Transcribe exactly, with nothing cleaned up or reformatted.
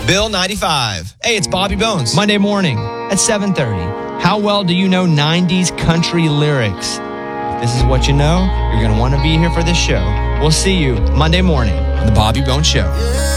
Bill ninety-five. Hey, it's Bobby Bones. Monday morning at seven thirty. How well do you know nineties country lyrics? If this is what you know, you're going to want to be here for this show. We'll see you Monday morning on The Bobby Bones Show.